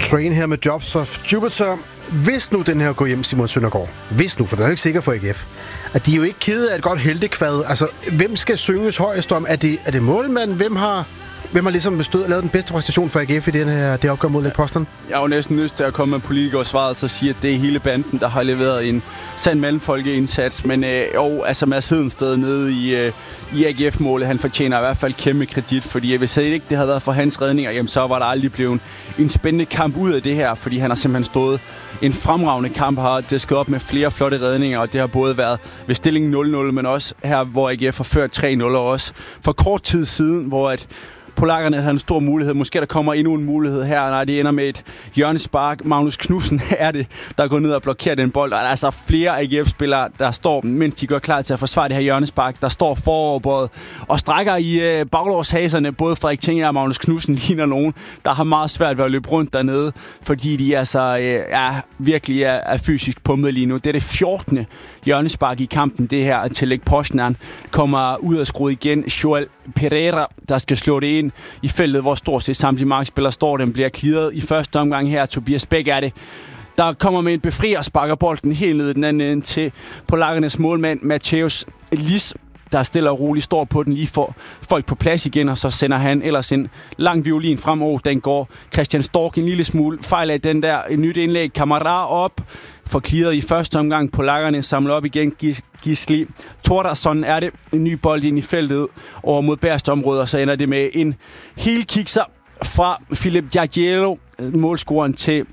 Train her med Drops of Jupiter. Hvis nu den her går hjem, Simon Søndergaard, hvis nu, for den er jo ikke sikker for AGF, at de er jo ikke kede af et godt heltekvad. Altså, hvem skal synges højest om? Er det målmanden? Hvem har ligesom lavet den bedste præstation for AGF i det opgør mod Lech Poznan? Jeg har jo næsten lyst til at komme med politikere og svaret og sige, at det er hele banden, der har leveret en sand mellemfolkeindsats. Men altså Mads Hedensted nede i AGF-målet, han fortjener i hvert fald kæmpe kredit, fordi hvis det ikke havde været for hans redninger, jamen, så var der aldrig blevet en spændende kamp ud af det her, fordi han har simpelthen stået en fremragende kamp, har disket op med flere flotte redninger, og det har både været ved stillingen 0-0, men også her, hvor AGF har ført 3-0, og også for kort tid siden, hvor at polakkerne havde en stor mulighed. Måske der kommer endnu en mulighed her. Nej, det ender med et hjørnespark. Magnus Knudsen er det, der går ned og blokerer den bold. Og der er altså flere AGF-spillere, der står, mens de gør klar til at forsvare det her hjørnespark, der står foroverbøjet og strækker i baglårshaserne. Både Frederik Tinger og Magnus Knudsen ligner nogen, der har meget svært ved at løbe rundt dernede, fordi de altså virkelig er fysisk pumpet lige nu. Det er det 14. hjørnespark i kampen, det her til Lech Poznan. Kommer ud og skruet igen. Joel Pereira, der skal slå det ind i feltet, hvor stort set samtlige markspillere står. Den bliver clearet i første omgang her. Tobias Bæk er det, der kommer med en befrier og sparker bolden helt ned i den anden ende til polakkernes målmand Mateusz Lis, der stille og roligt står på den, lige for folk på plads igen, og så sender han ellers en lang violin frem. Den går Christian Stork en lille smule fejl af den der. Et nyt indlæg. Kamara op. For clearet i første omgang. Polakkerne samler op igen. Gisli Thordarson er det. En ny bold ind i feltet over mod bagerste område, og så ender det med en hel kikser fra Philip Giagiello, målscoren til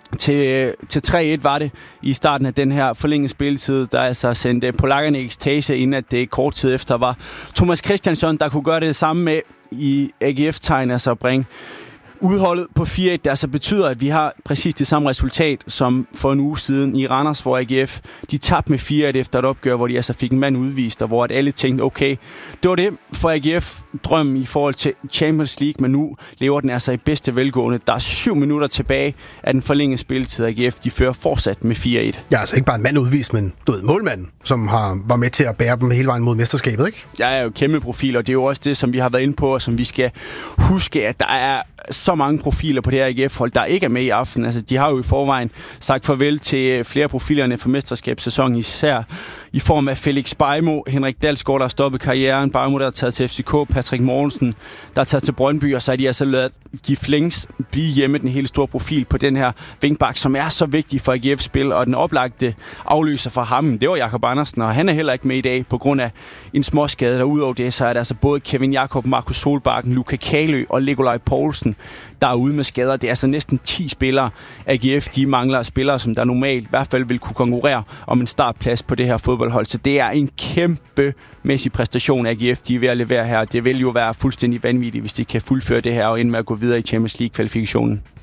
3-1 var det i starten af den her forlængede spilletid, der altså sendte polakkerne i ekstase, inden at det kort tid efter var Thomas Christiansson, der kunne gøre det samme med i AGF-tegn, altså at bringe udholdet på 4-1, der altså betyder, at vi har præcis det samme resultat som for en uge siden i Randers, hvor AGF de tabte med 4-1 efter et opgør, hvor de altså fik en mand udvist, og hvor at alle tænkte, okay, det var det for AGF-drømmen i forhold til Champions League, men nu lever den altså i bedste velgående. Der er 7 minutter tilbage af den forlængede spilletid. AGF, de fører fortsat med 4-1. Ja, altså ikke bare en mand udvist, men målmanden, som var med til at bære dem hele vejen mod mesterskabet, ikke? Jeg er jo kæmpe profil, og det er jo også det, som vi har været inde på, og som vi skal huske, at der er så mange profiler på det her AGF-hold, der ikke er med i aften. Altså, de har jo i forvejen sagt farvel til flere profilerne for mesterskabssæsonen, især i form af Felix Bejmo, Henrik Dalsgaard, der har stoppet karrieren, Bejmo, der er taget til FCK, Patrick Mortensen, der er taget til Brøndby, og så er de altså ladet Gif Længs blive hjemme, den helt store profil på den her vingbak, som er så vigtig for AGF-spil, og den oplagte afløser for ham, det var Jakob Andersen, og han er heller ikke med i dag på grund af en småskade, og udover det, så er der altså både Kevin Jakob, Markus Solbakken, Luka Kalø og Nikolaj Poulsen, der er ude med skader. Det er altså næsten 10 spillere. AGF, de mangler spillere, som der normalt i hvert fald vil kunne konkurrere om en startplads på det her fodboldhold. Så det er en kæmpemæssig præstation, AGF de er ved at levere her. Det vil jo være fuldstændig vanvittigt, hvis de kan fuldføre det her og ende med at gå videre i Champions League-kvalifikationen.